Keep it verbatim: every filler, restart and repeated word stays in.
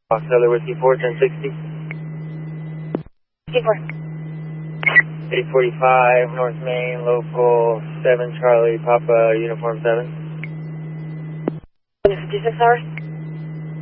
Foxtrot Whiskey four, ten sixty. Whiskey four. eight forty-five, North Main, local seven, Charlie, Papa, Uniform seven. fifty-six hours?